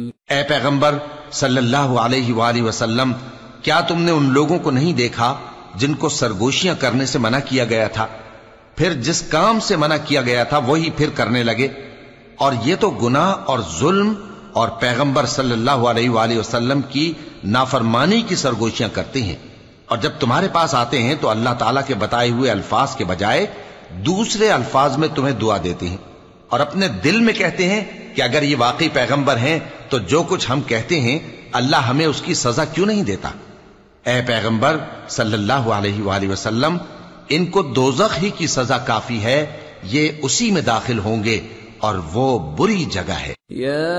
ए पैगंबर सल्लल्लाहु अलैहि वसल्लम, क्या तुमने उन लोगों को नहीं देखा जिनको सरगोशियां करने से मना किया गया था, फिर जिस काम से मना किया गया था वही फिर करने लगे? और ये तो गुनाह और जुल्म और पैगंबर सल्लल्लाहु अलैहि वसल्लम की नाफरमानी की सरगोशियां करते हैं। और जब तुम्हारे पास आते हैं तो अल्लाह ताला के बताए हुए अल्फाज के बजाय दूसरे अल्फाज में तुम्हें दुआ देते हैं और अपने दिल में कहते हैं कि अगर ये वाकई पैगंबर हैं तो जो कुछ हम कहते हैं अल्लाह हमें उसकी सजा क्यों नहीं देता? ए पैगंबर सल्लल्लाहु अलैहि वसल्लम, इनको दोज़ख ही की सजा काफी है, ये उसी में दाखिल होंगे और वो बुरी जगह है।